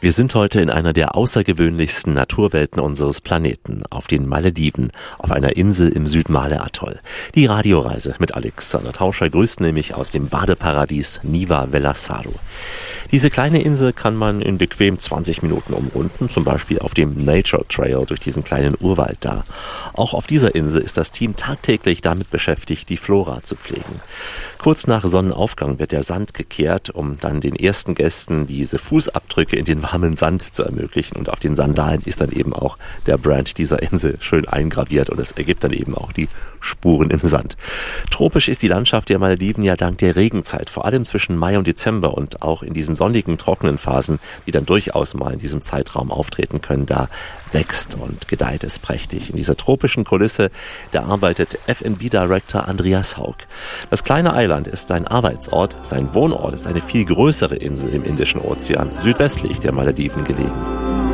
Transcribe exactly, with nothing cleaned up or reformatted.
Wir sind heute in einer der außergewöhnlichsten Naturwelten unseres Planeten, auf den Malediven, auf einer Insel im Südmale-Atoll. Die Radioreise mit Alexander Tauscher grüßt nämlich aus dem Badeparadies Niva Velasaro. Diese kleine Insel kann man in bequem zwanzig Minuten umrunden, zum Beispiel auf dem Nature Trail durch diesen kleinen Urwald da. Auch auf dieser Insel ist das Team tagtäglich damit beschäftigt, die Flora zu pflegen. Kurz nach Sonnenaufgang wird der Sand gekehrt, um dann den ersten Gästen diese Fußabdrücke in den warmen Sand zu ermöglichen. Und auf den Sandalen ist dann eben auch der Brand dieser Insel schön eingraviert und es ergibt dann eben auch die Spuren im Sand. Tropisch ist die Landschaft der Malediven ja dank der Regenzeit, vor allem zwischen Mai und Dezember und auch in diesen sonnigen, trockenen Phasen, die dann durchaus mal in diesem Zeitraum auftreten können, da wächst und gedeiht es prächtig. In dieser tropischen Kulisse, da arbeitet F and B-Director Andreas Haug. Das kleine Eiland ist sein Arbeitsort, sein Wohnort ist eine viel größere Insel im Indischen Ozean, südwestlich der Malediven gelegen.